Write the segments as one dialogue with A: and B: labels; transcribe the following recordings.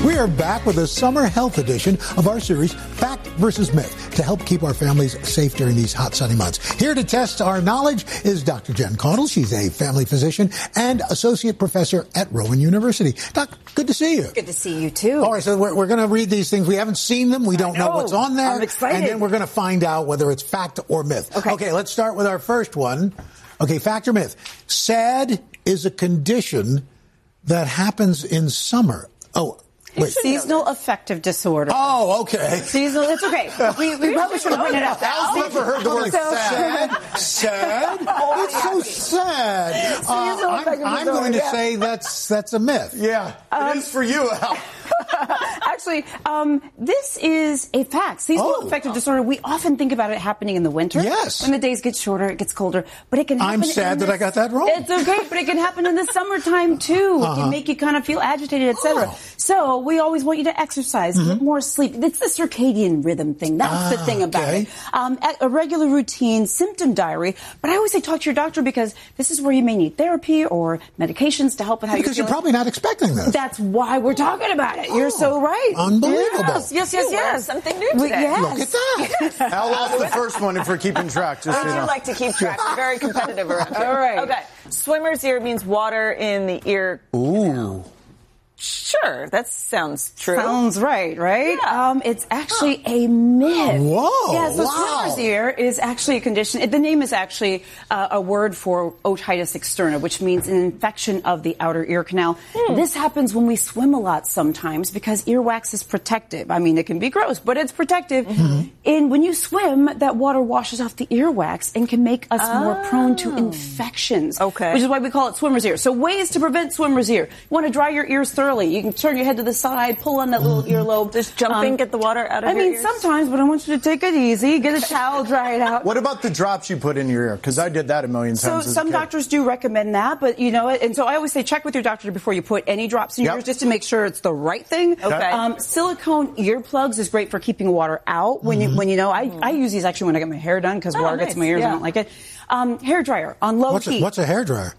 A: We are back with a summer health edition of our series, Fact versus Myth, to help keep our families safe during these hot, sunny months. Here to test our knowledge is Dr. Jen Caudle. She's a family physician and associate professor at Rowan University. Doc, good to see you.
B: Good to see you, too.
A: All right, so we're going to read these things. We haven't seen them. We don't know what's on there.
B: I'm excited.
A: And then we're going to find out whether it's fact or myth. Okay, let's start with our first one. Okay, fact or myth. SAD is a condition that happens in summer. Oh, wait.
B: Seasonal affective disorder.
A: Oh, okay.
B: Seasonal, it's okay. We probably should have written it out.
A: I've never heard the word sad. Sad? It's so sad. I'm going to say that's a myth.
C: Yeah, it is for you, Al.
B: Actually, this is a fact. Seasonal affective disorder, we often think about it happening in the winter.
A: Yes.
B: When the days get shorter, it gets colder. But it can happen.
A: I'm sad that I got that wrong.
B: It's okay, but it can happen in the summertime, too. It can make you kind of feel agitated, etc. So we always want you to exercise, get more sleep. It's the circadian rhythm thing. That's the thing about it. A regular routine, symptom diary. But I always say talk to your doctor because this is where you may need therapy or medications to help with how you're feeling.
A: Because you're probably not expecting this.
B: That's why we're talking about it. You're so right.
A: Unbelievable.
B: Yes.
D: Something new today.
B: Yes.
A: Look at that.
C: Al lost the first one if we're keeping track. Just
D: I
C: so you
D: do
C: know.
D: like to keep track. I'm very competitive around here.
B: All right.
D: Okay. Swimmer's ear means water in the ear.
A: Ooh.
D: Sure, that sounds true.
B: Sounds right?
D: Yeah.
B: It's actually a myth.
A: Whoa.
B: Yeah, so
A: wow.
B: swimmer's ear is actually a condition. The name is actually a word for otitis externa, which means an infection of the outer ear canal. This happens when we swim a lot sometimes because earwax is protective. I mean, it can be gross, but it's protective. And when you swim, that water washes off the earwax and can make us more prone to infections.
D: Okay.
B: Which is why we call it swimmer's ear. So ways to prevent swimmer's ear. You want to dry your ears thoroughly. You can turn your head to the side, pull on that little earlobe.
D: Just jump in, get the water out of your ears?
B: Sometimes, but I want you to take it easy. Get a towel, dry it out.
C: What about the drops you put in your ear? Because I did that a million times.
B: So some doctors do recommend that, but you know, and so I always say check with your doctor before you put any drops in your ears just to make sure it's the right thing.
D: Okay.
B: Silicone earplugs is great for keepking water out when you know. I use these actually when I get my hair done because water gets in my ears. I don't like it. Hair dryer on low heat.
A: What's a hair dryer?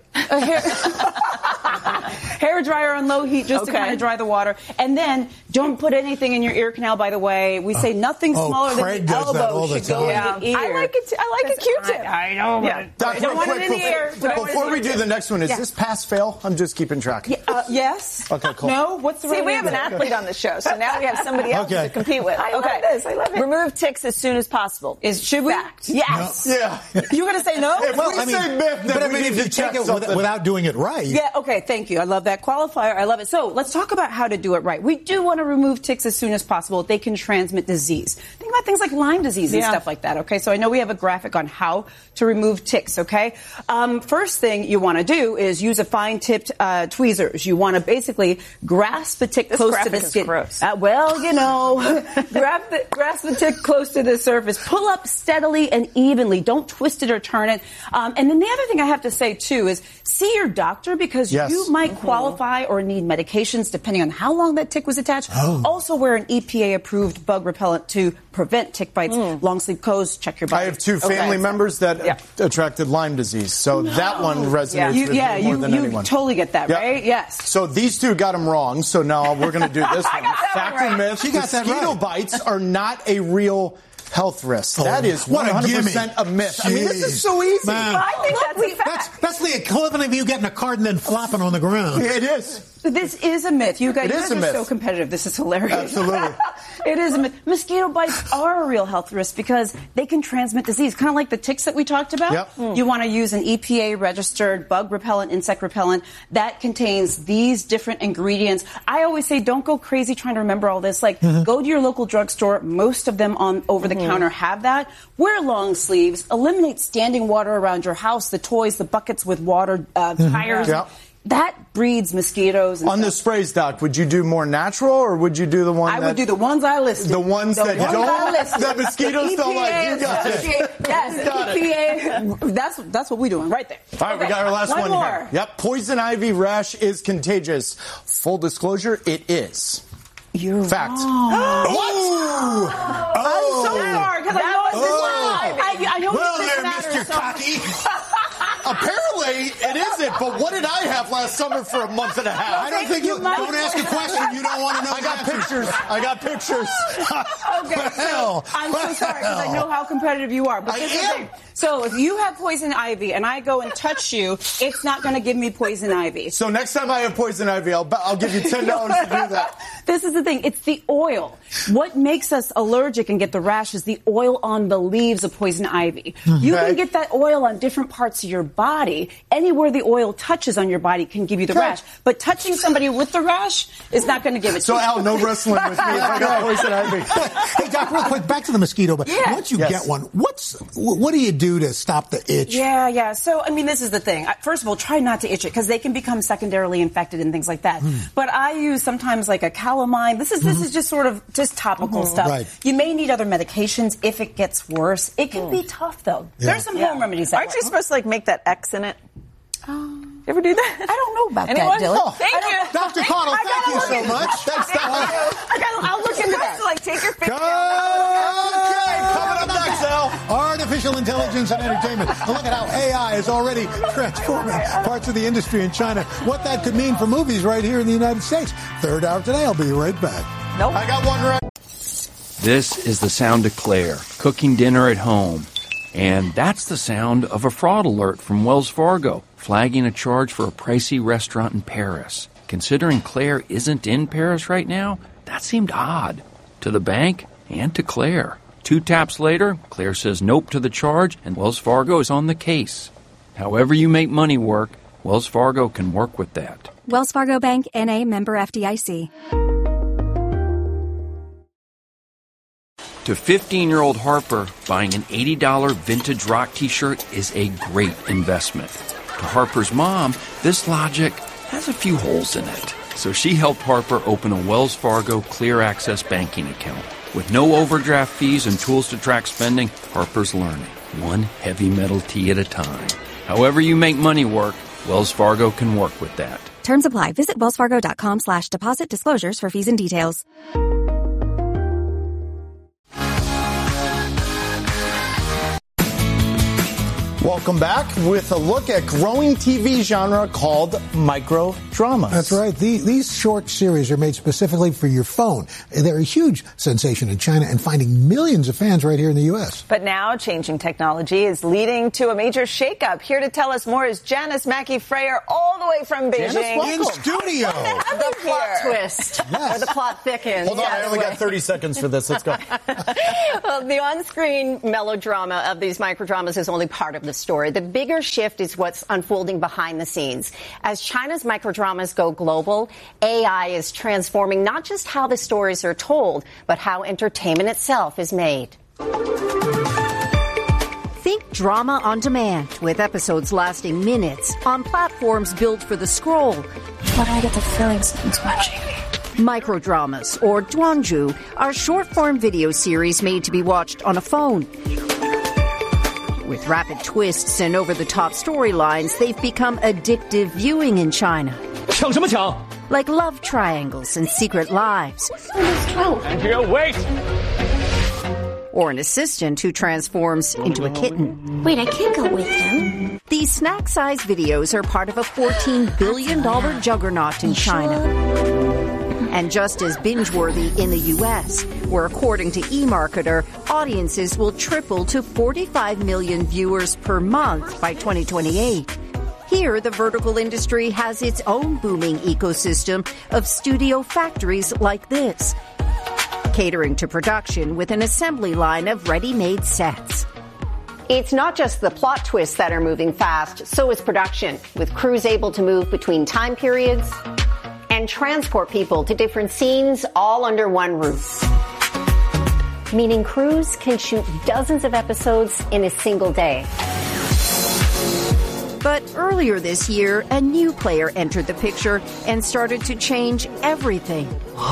B: Hair dryer on low heat just to kind of dry the water. And then don't put anything in your ear canal, by the way. We say nothing smaller
A: Craig
B: than the
A: does that all
B: elbow
A: the
B: should go
A: time.
B: in the ear.
D: I like a Q-tip.
B: I know.
D: Yeah.
C: Doc,
B: I don't want it in the ear.
C: Before we do the next one, is this pass-fail? I'm just keeping track.
B: Yes.
C: Okay, cool.
B: No? What's the
D: See,
B: right
D: we have an
B: answer?
D: athlete on the show, so now we have somebody else to compete with.
B: I love this. I love it.
D: Remove ticks as soon as possible.
B: Should we?
D: Fact. Yes.
C: Yeah.
B: You're going to say no?
C: If we say myth, then
A: but I
C: we
A: mean,
C: need
A: if you
C: to
A: take
C: check
A: it
C: something.
A: without doing it right.
B: Yeah, okay, thank you. I love that qualifier. I love it. So let's talk about how to do it right. We do want to remove ticks as soon as possible. They can transmit disease. Think about things like Lyme disease and stuff like that, okay? So I know we have a graphic on how to remove ticks, okay? First thing you want to do is use a fine-tipped tweezers. You want to basically grasp the tick close to the skin.
D: Gross.
B: Well, you know, grasp the tick close to the surface. Pull up steadily and evenly. Don't twist it or turn it. And then the other thing I have to say, too, is see your doctor because you might qualify or need medications depending on how long that tick was attached. Also wear an EPA-approved bug repellent to prevent tick bites. Long sleeve clothes, check your body.
C: I have two family members that attracted Lyme disease, so that one resonates with me more than anyone.
B: You totally get that, right? Yes.
C: So these two got them wrong, so now we're going to do this one. Fact or myth,
A: She got that
C: mosquito
A: right.
C: bites are not a real health risk. That is
A: what a
C: 100% a myth. I mean, this is so easy.
A: Man.
D: I think that's a fact.
A: That's the equivalent of you getting a card and then flopping on the ground.
C: It is.
B: This is a myth. You guys
C: is a
B: are
C: myth.
B: so competitive. This is hilarious.
C: Absolutely.
B: It is a myth. Mosquito bites are a real health risk because they can transmit disease, kind of like the ticks that we talked about.
C: Yep.
B: You want to use an EPA-registered bug repellent, insect repellent that contains these different ingredients. I always say don't go crazy trying to remember all this. Like, go to your local drugstore. Most of them on over-the-counter have that. Wear long sleeves. Eliminate standing water around your house, the toys, the buckets with water, tires.
C: Yep.
B: That breeds mosquitoes. And
C: On the sprays, Doc, would you do more natural or would you do the one
B: I would do the ones I listed.
C: The ones that don't? The mosquitoes don't like. You got it.
B: Yes, EPA. That's what we're doing right there.
C: All right, we got our last one
B: more.
C: here. Yep, poison ivy rash is contagious. Full disclosure, it is.
B: You're
C: Fact.
B: wrong.
A: Oh!
B: I'm so sorry because I know it's live. I know
A: Well
B: this
A: there,
B: matters
A: Mr.
B: so
A: Cocky.
C: Apparently, it isn't. But what did I have last summer for a month and a half?
A: I don't think you don't ask a question you don't want to know.
C: I got pictures.
B: Okay, so I'm so sorry because I know how competitive you are. But this is the thing. So if you have poison ivy and I go and touch you, it's not going to give me poison ivy.
C: So next time I have poison ivy, I'll give you $10 to do that.
B: This is the thing. It's the oil. What makes us allergic and get the rash is the oil on the leaves of poison ivy. You can get that oil on different parts of your body. Anywhere the oil touches on your body can give you the rash. But touching somebody with the rash is not going to give it to you.
C: So, Al, no wrestling with me. I got poison ivy.
A: Hey, Doc, real quick, back to the mosquito. But once you get one, what do you do to stop the itch?
B: Yeah. So, I mean, this is the thing. First of all, try not to itch it because they can become secondarily infected and things like that. But I use sometimes like a calamine. This is just sort of just topical stuff.
A: Right.
B: You may need other medications if it gets worse. It can be tough, though.
A: Yeah.
B: There's some home remedies that
D: Aren't you supposed to like make that X in it?
B: You
D: ever do that?
B: I don't know about
D: Anyone?
B: that, Dylan.
C: Oh,
D: Thank you.
C: Dr. Connell, thank you so much. Thanks, Doc.
B: I'll look into that.
D: Like take your finger.
C: Okay, coming up next, Al.
A: Artificial intelligence and entertainment. A look at how AI is already transforming parts of the industry in China. What that could mean for movies right here in the United States. Third hour today. I'll be right back.
D: Nope.
C: I got one right.
E: This is the sound of Claire, cooking dinner at home. And that's the sound of a fraud alert from Wells Fargo, flagging a charge for a pricey restaurant in Paris. Considering Claire isn't in Paris right now, that seemed odd. To the bank and to Claire. 2 taps later, Claire says nope to the charge, and Wells Fargo is on the case. However you make money work, Wells Fargo can work with that.
F: Wells Fargo Bank, N.A., member FDIC.
E: To 15-year-old Harper, buying an $80 vintage rock t-shirt is a great investment. To Harper's mom, this logic has a few holes in it. So she helped Harper open a Wells Fargo Clear Access banking account. With no overdraft fees and tools to track spending, Harper's learning, one heavy metal tee at a time. However you make money work, Wells Fargo can work with that.
F: Terms apply. Visit wellsfargo.com/deposit disclosures for fees and details.
C: Welcome back with a look at growing TV genre called microdramas.
A: That's right. These short series are made specifically for your phone. They're a huge sensation in China and finding millions of fans right here in the U.S.
D: But now changing technology is leading to a major shakeup. Here to tell us more is Janice Mackey-Freyer all the way from Beijing.
A: In studio.
D: The plot twist.
A: Yes.
D: Or the plot thickens.
C: Hold on, I only got 30 seconds for this. Let's go.
G: Well, the on-screen melodrama of these microdramas is only part of the story. The bigger shift is what's unfolding behind the scenes. As China's microdramas go global, AI is transforming not just how the stories are told, but how entertainment itself is made. Think drama on demand, with episodes lasting minutes on platforms built for the scroll.
H: Why do I get the feeling someone's watching me?
G: Microdramas, or Duanzhu, are short-form video series made to be watched on a phone. With rapid twists and over-the-top storylines, they've become addictive viewing in China. Like love triangles and secret lives.
H: Wait!
G: Or an assistant who transforms into a kitten.
H: Wait, I can't go with him.
G: These snack-sized videos are part of a $14 billion juggernaut in China. And just as binge-worthy in the U.S., where according to eMarketer, audiences will triple to 45 million viewers per month by 2028. Here, the vertical industry has its own booming ecosystem of studio factories like this, catering to production with an assembly line of ready-made sets.
I: It's not just the plot twists that are moving fast, so is production, with crews able to move between time periods and transport people to different scenes all under one roof. Meaning crews can shoot dozens of episodes in a single day.
G: But earlier this year, a new player entered the picture and started to change everything.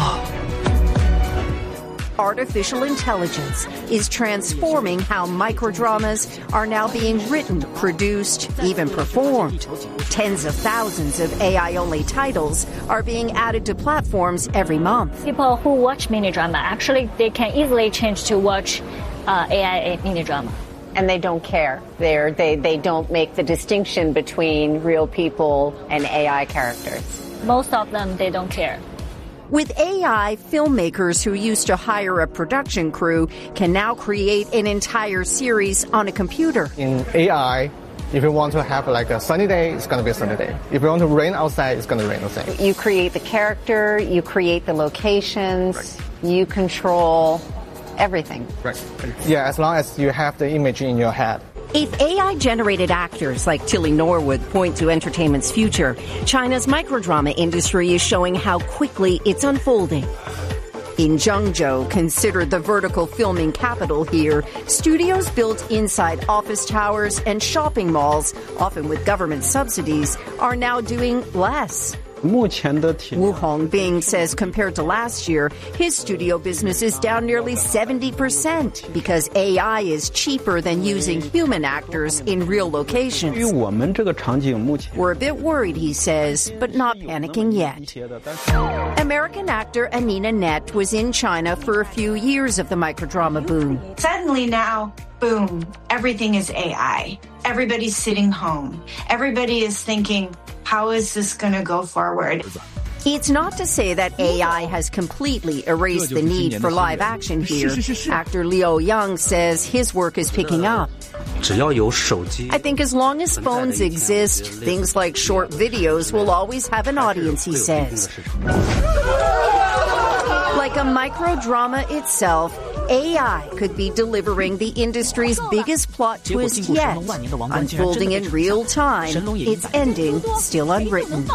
G: Artificial intelligence is transforming how microdramas are now being written, produced, even performed. Tens of thousands of AI-only titles are being added to platforms every month.
H: People who watch mini drama, actually, they can easily change to watch AI mini drama.
I: and they don't care. They don't make the distinction between real people and AI characters.
H: Most of them, they don't care.
G: With AI, filmmakers who used to hire a production crew can now create an entire series on a computer.
J: In AI, if you want to have like a sunny day, it's going to be a sunny day. If you want to rain outside, it's going to rain outside.
I: You create the character, you create the locations, right. You control everything.
J: Right. Yeah, as long as you have the image in your head.
G: If AI-generated actors like Tilly Norwood point to entertainment's future, China's microdrama industry is showing how quickly it's unfolding. In Zhengzhou, considered the vertical filming capital here, studios built inside office towers and shopping malls, often with government subsidies, are now doing less. Wu Hongbing says compared to last year, his studio business is down nearly 70% because AI is cheaper than using human actors in real locations. We're a bit worried, he says, but not panicking yet. American actor Anina Net was in China for a few years of the microdrama boom.
K: Suddenly now, boom, everything is AI. Everybody's sitting home. Everybody is thinking, how is this going to go forward?
G: It's not to say that AI has completely erased the need for live action here. Actor Liu Yang says his work is picking up. I think as long as phones exist, things like short videos will always have an audience, he says. Like a microdrama itself, AI could be delivering the industry's biggest plot twist yet, unfolding in real time, its ending still unwritten.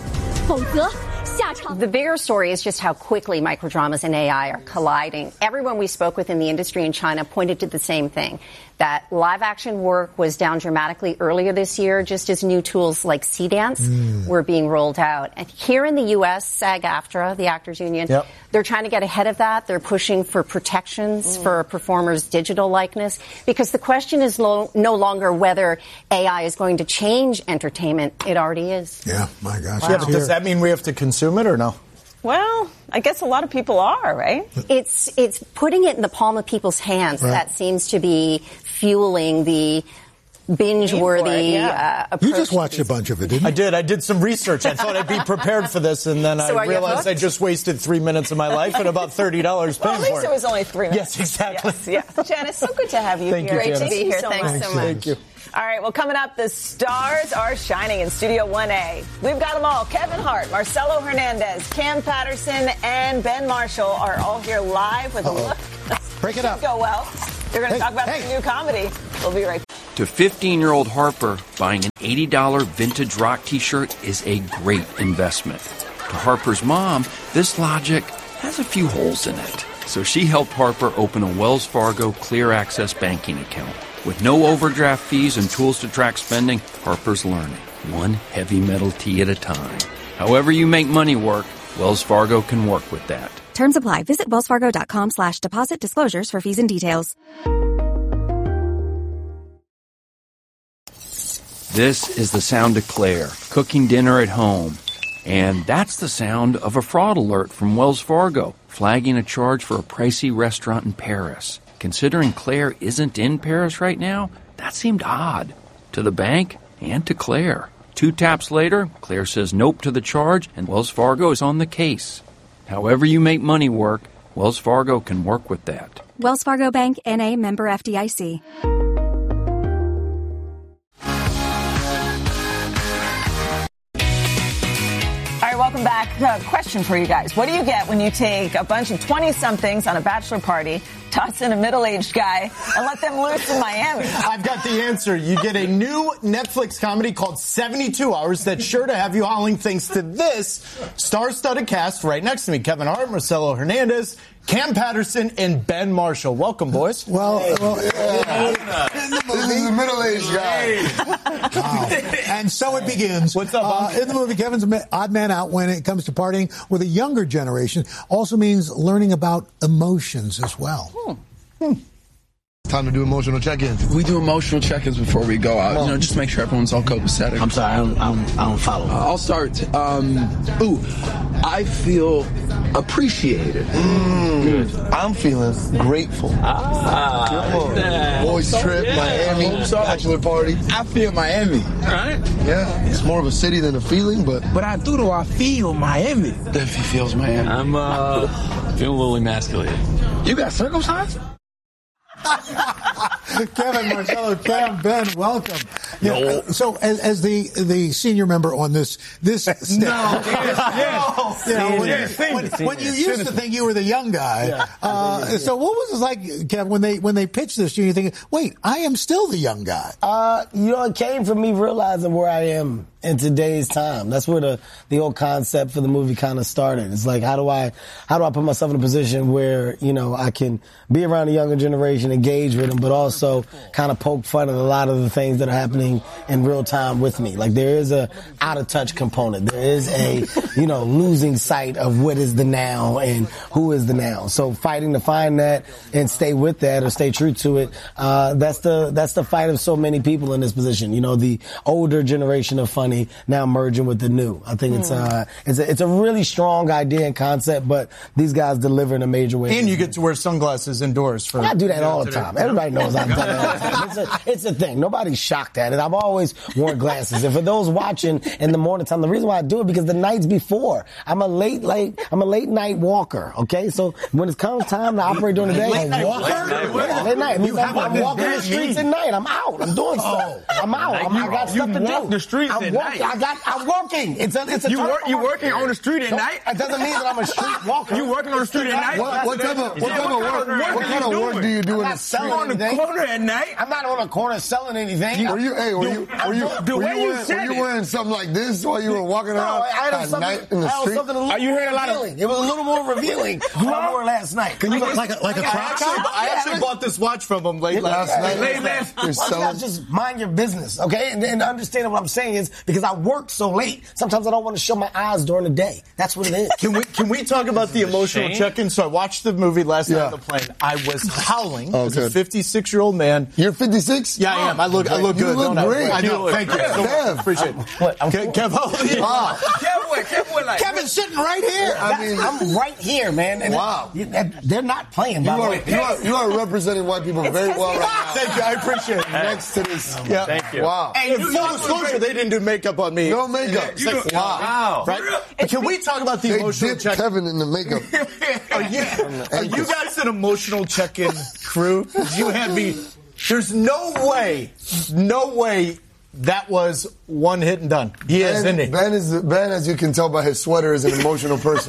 I: The bigger story is just how quickly microdramas and AI are colliding. Everyone we spoke with in the industry in China pointed to the same thing, that live action work was down dramatically earlier this year, just as new tools like Cdance were being rolled out. And here in the U.S., SAG-AFTRA, the Actors Union, they're trying to get ahead of that. They're pushing for protections for performers' digital likeness, because the question is no longer whether AI is going to change entertainment. It already is.
A: Yeah, my gosh.
C: Wow. Yeah, but does that mean we have to consume it or no?
D: Well, I guess a lot of people are, right?
I: It's putting it in the palm of people's hands that seems to be fueling the binge-worthy approach.
A: You just watched a bunch of it, didn't you?
C: I did. I did some research. I thought I'd be prepared for this, and then I realized I just wasted 3 minutes of my life and about $30 paying for it.
D: Well, at least it was only 3 minutes.
C: Yes, exactly.
D: Yes. Janice, so good to have you
C: Thank
D: here.
C: You,
D: Great to be here. Thanks so much.
C: Thank you.
D: All right, well, coming up, the stars are shining in Studio 1A. We've got them all. Kevin Hart, Marcelo Hernandez, Cam Patterson, and Ben Marshall are all here live with a look.
A: Break it up.
D: Go well. They're going to talk about their new comedy. We'll be right back.
E: To 15-year-old Harper, buying an $80 vintage rock T-shirt is a great investment. To Harper's mom, this logic has a few holes in it. So she helped Harper open a Wells Fargo Clear Access banking account. With no overdraft fees and tools to track spending, Harper's learning, one heavy metal tea at a time. However you make money work, Wells Fargo can work with that.
F: Terms apply. Visit wellsfargo.com/deposit disclosures for fees and details.
E: This is the sound of Claire, cooking dinner at home. And that's the sound of a fraud alert from Wells Fargo, flagging a charge for a pricey restaurant in Paris. Considering Claire isn't in Paris right now, that seemed odd. To the bank and to Claire. 2 taps later, Claire says nope to the charge, and Wells Fargo is on the case. However you make money work, Wells Fargo can work with that.
F: Wells Fargo Bank, N.A., member FDIC.
D: All right, welcome back. Question for you guys. What do you get when you take a bunch of 20-somethings on a bachelor party, toss in a middle-aged guy, and let them loose in Miami?
C: I've got the answer. You get a new Netflix comedy called 72 Hours that's sure to have you hauling thanks to this star-studded cast right next to me. Kevin Hart, Marcelo Hernandez, Cam Patterson, and Ben Marshall. Welcome, boys.
A: This is a middle-aged guy. Wow. And so it begins.
C: What's up,
A: in the movie, Kevin's an odd man out when it comes to partying with a younger generation. Also means learning about emotions as well.
L: Time to do emotional check-ins.
M: We do emotional check-ins before we go out. You know, just make sure everyone's all copacetic.
N: I'm sorry, I don't follow.
M: I'll start. I feel appreciated.
L: Good. I'm feeling grateful. Boys trip, Miami, bachelor party.
M: I feel Miami. All right.
L: Yeah, it's more of a city than a feeling, but
N: I do though. I feel Miami.
M: If he feels Miami.
O: I'm feeling a little emasculated.
M: You got circumcised?
A: Kevin, Marcelo, Cam, Ben, welcome. Yeah, so as the senior member on this staff, when you used to think you were the young guy, so what was it like, Kevin, when they pitched this to you, thinking, wait, I am still the young guy?
N: It came from me realizing where I am in today's time. That's where the whole concept for the movie kind of started. It's like, how do I put myself in a position where, I can be around the younger generation, engage with them, but also kind of poke fun at a lot of the things that are happening in real time with me. Like, there is a out of touch component. There is a, losing sight of what is the now and who is the now. So fighting to find that and stay with that or stay true to it, that's the fight of so many people in this position. The older generation of funny now merging with the new. I think it's a really strong idea and concept, but these guys deliver in a major way.
C: And you get to wear sunglasses indoors for.
N: I do that all the time. Everybody knows I've done it all the time. It's a thing. Nobody's shocked at it. I've always worn glasses. And for those watching in the morning time, the reason why I do it because the nights before, I'm a late night walker. Okay, so when it comes time to operate during the day, late night. It means I'm walking the streets at night. I'm out. I'm doing stuff. I'm out. I got stuff to do.
O: Walk the streets at night.
N: I'm working. It's a
O: you working on the street at night?
N: It doesn't mean that I'm a street walker.
O: You working on the street at night?
L: What kind of work do you do in the street?
N: I'm
O: on the corner at night.
N: I'm not on the corner selling anything.
L: Were you wearing something like this while you were walking around at night in the street?
N: Are you hearing a lot of? It was a little more revealing than I wore last night.
C: Can you like a Crocs? I actually bought this watch from him late last night.
N: Why don't you just mind your business, okay? And understand what I'm saying is because I work so late, sometimes I don't want to show my eyes during the day. That's what it is.
C: Can we talk about the emotional check-in? So I watched the movie last night on the plane. I was howling as a 56-year-old man.
L: You're 56?
C: Yeah, I am. I look good.
L: You look great.
C: I know. Thank you.
L: Kev.
C: Appreciate it. What? Kev, how old are you?
N: Kevin's sitting right here. I'm right here, man. And
L: wow.
N: They're not playing, by the way.
L: You are representing white people very well right now.
C: Thank you. I appreciate it.
L: Next to this.
C: Yeah.
O: Thank you.
L: Wow.
C: And full disclosure, they didn't do makeup on me.
L: No makeup.
C: It's like, wow. Right? But can we talk about the emotional check-in?
L: Kevin in the makeup.
C: Are you guys an emotional check-in crew? You had me. There's no way that was one hit and done. He is, isn't he?
L: Ben, as you can tell by his sweater, is an emotional person.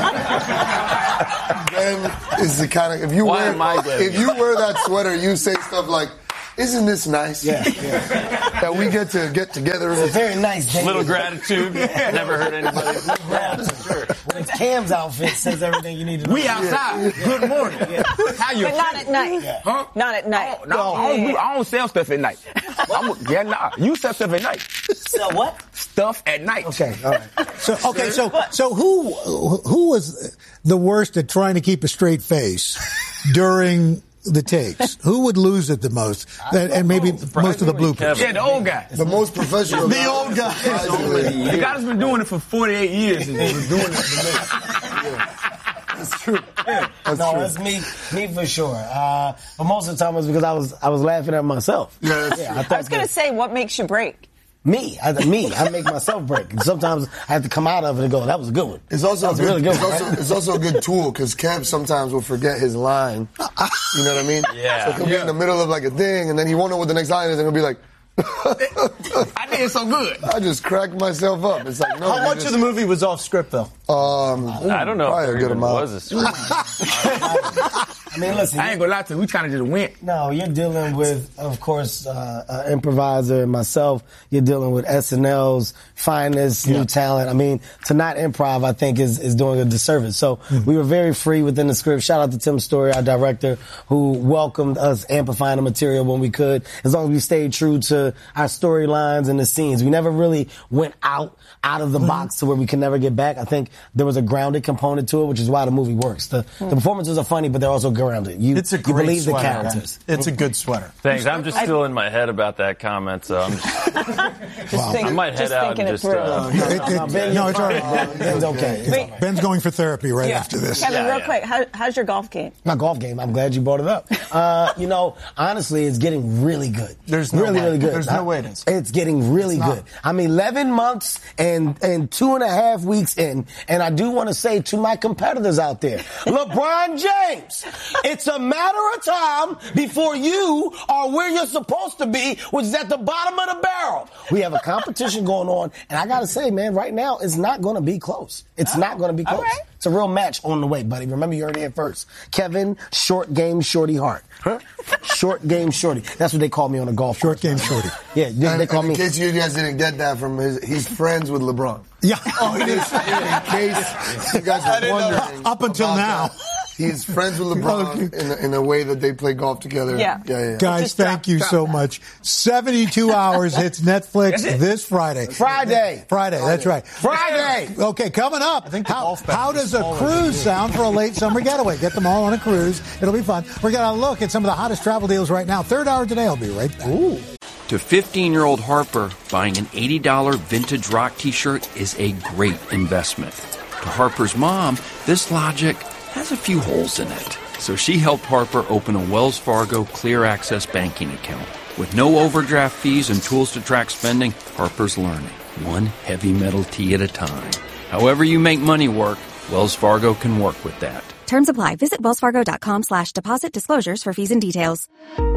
L: Ben is the kind of if you wear that sweater, you say stuff like, "Isn't this nice?"
N: Yeah.
L: That we get together.
N: It's a very nice day.
O: Little gratitude. Never hurt anybody.
N: Sure. Cam's outfit says everything you need to know.
O: We outside. Yeah. Good morning. Yeah. How you?
D: But not at night.
N: Yeah.
O: Huh?
D: Not at night.
O: No, I don't sell stuff at night. You sell stuff at night.
N: Sell what?
O: Stuff at night.
N: Okay, all right.
A: So who was the worst at trying to keep a straight face during the takes? Who would lose it the most? And maybe most of the bloopers.
O: Yeah, the old guy.
L: The most professional.
C: The old guy.
O: The guy that's been doing it for 48 years and he was doing it for me.
L: That's true.
N: That's me for sure. But most of the time it was because I was laughing at myself.
D: I was going to say, what makes you break?
N: Me. I make myself break. And sometimes I have to come out of it and go, that was a good one.
L: It's also
N: really good one.
L: It's also a good tool because Kev sometimes will forget his line. You know what I mean?
O: Yeah.
L: So he'll be in the middle of like a thing and then he won't know what the next line is and he'll be like,
O: I did so good.
L: I just cracked myself up. It's like, no.
C: How much of the movie was off script, though?
O: I don't know.
L: Probably a good amount.
N: I mean, listen.
O: I ain't gonna lie to you. We kind of just went.
N: No, you're dealing with, of course, improviser and myself. You're dealing with SNL's finest new talent. I mean, to not improv, I think, is doing a disservice. So we were very free within the script. Shout out to Tim Story, our director, who welcomed us amplifying the material when we could, as long as we stayed true to our storylines and the scenes. We never really went out of the box to where we can never get back. I think there was a grounded component to it, which is why the movie works. The performances are funny, but they're also around it.
C: It's a great
N: you believe
C: sweater.
N: the characters.
C: It's a good sweater.
P: Thanks. I'm just still in my head about that comment, so I'm I might head out and just.
N: No, it's all right. Ben's okay.
A: Ben's going for therapy right after this.
D: Kevin, real quick, how's your golf game?
N: My golf game. I'm glad you brought it up. Honestly, it's getting really good.
C: There's no
N: really,
C: way.
N: really good.
C: There's no way it is.
N: It's getting really good. I'm 11 months and 2.5 weeks in, and I do want to say to my competitors out there, LeBron James, it's a matter of time before you are where you're supposed to be, which is at the bottom of the barrel. We have a competition going on, and I got to say, man, right now, it's not going to be close. It's not going to be close. Right. It's a real match on the way, buddy. Remember, you heard it here first. Kevin, Short Game Shorty Hart. Huh? Short Game Shorty. That's what they call me on the golf
A: Short Game Shorty.
N: Yeah, they call me.
L: In case you guys didn't get that from he's friends with LeBron.
A: Yeah.
L: Oh, it is. In case you guys were wondering.
A: Up until now.
L: That. He's friends with LeBron in a way that they play golf together.
D: Yeah.
A: Guys, thank you so much. 72 Hours hits Netflix this Friday.
N: Friday,
A: that's right.
N: Friday.
A: Okay, coming up. How does a cruise sound for a late summer getaway? Get them all on a cruise. It'll be fun. We're going to look at some of the hottest travel deals right now. Third hour today. I'll be right back.
E: Ooh. To 15-year-old Harper, buying an $80 vintage rock t-shirt is a great investment. To Harper's mom, this logic has a few holes in it. So she helped Harper open a Wells Fargo Clear Access banking account. With no overdraft fees and tools to track spending, Harper's learning, one heavy metal tee at a time. However you make money work, Wells Fargo can work with that.
F: Terms apply. Visit wellsfargo.com/deposit disclosures for fees and details.